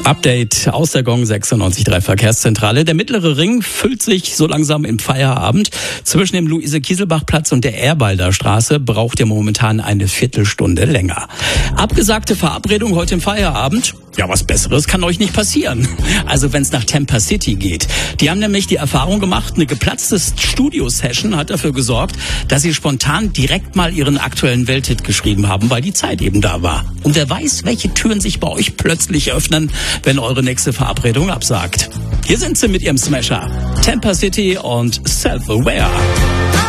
Update aus der Gong 96.3 Verkehrszentrale. Der mittlere Ring füllt sich so langsam im Feierabend. Zwischen dem Luise-Kieselbach-Platz und der Ehrwalder Straße braucht ihr momentan eine Viertelstunde länger. Abgesagte Verabredung heute im Feierabend? Ja, was Besseres kann euch nicht passieren. Also wenn es nach Tampa City geht. Die haben nämlich die Erfahrung gemacht, eine geplatzte Studio-Session hat dafür gesorgt, dass sie spontan direkt mal ihren aktuellen Welthit geschrieben haben, weil die Zeit eben da war. Und wer weiß, welche Türen sich bei euch plötzlich öffnen, wenn eure nächste Verabredung absagt. Hier sind sie mit ihrem Smasher. Tampa City und Self-Aware.